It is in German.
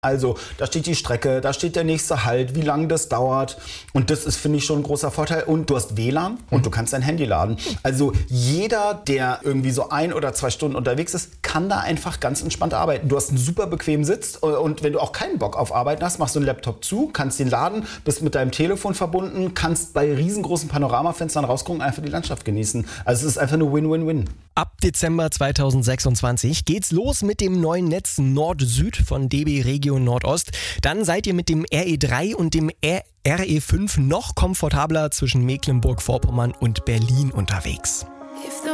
Also, da steht die Strecke, da steht der nächste Halt, wie lange das dauert. Und das ist, finde ich, schon ein großer Vorteil. Und du hast WLAN und du kannst dein Handy laden. Also jeder, der irgendwie so 1 oder 2 Stunden unterwegs ist, kann da einfach ganz entspannt arbeiten. Du hast einen super bequemen Sitz und wenn du auch keinen Bock auf Arbeiten hast, machst du den Laptop zu, kannst den laden, bist mit deinem Telefon verbunden, kannst bei riesengroßen Panoramafenstern rausgucken, einfach die Landschaft genießen. Also es ist einfach eine Win-Win-Win. Ab Dezember 2026 geht's los mit dem neuen Netz Nord-Süd von DB Regio Nordost. Dann seid ihr mit dem RE3 und dem RE5 noch komfortabler zwischen Mecklenburg-Vorpommern und Berlin unterwegs.